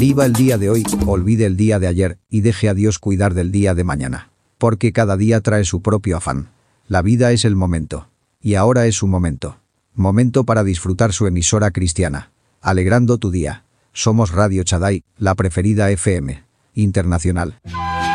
Viva el día de hoy, olvide el día de ayer, y deje a Dios cuidar del día de mañana. Porque cada día trae su propio afán. La vida es el momento. Y ahora es su momento. Momento para disfrutar su emisora cristiana. Alegrando tu día. Somos Radio Shaddai, la preferida FM internacional.